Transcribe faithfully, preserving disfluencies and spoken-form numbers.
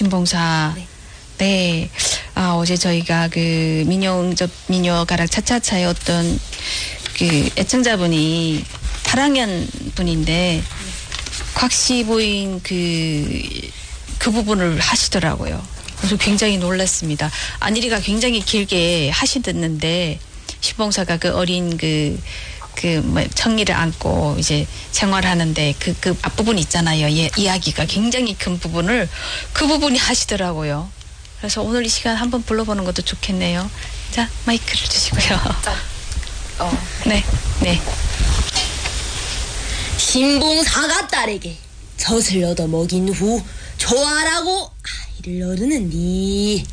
신봉사. 네. 네. 아, 어제 저희가 그 민요, 저 민요 가락 차차차의 어떤 그 애청자분이 팔 학년 분인데 곽씨 부인 그, 그 부분을 하시더라고요. 그래서 굉장히 놀랐습니다. 안일이가 굉장히 길게 하시던데 신봉사가 그 어린 그 그 뭐 청이를 안고 이제 생활하는데 그 그 앞부분 있잖아요. 예, 이야기가 굉장히 큰 부분을 그 부분이 하시더라고요. 그래서 오늘 이 시간 한번 불러보는 것도 좋겠네요. 자, 마이크를 주시고요. 자, 어. 네, 네. 신봉사가 딸에게 젖을 얻어 먹인 후 좋아라고 아이를 얻으는디.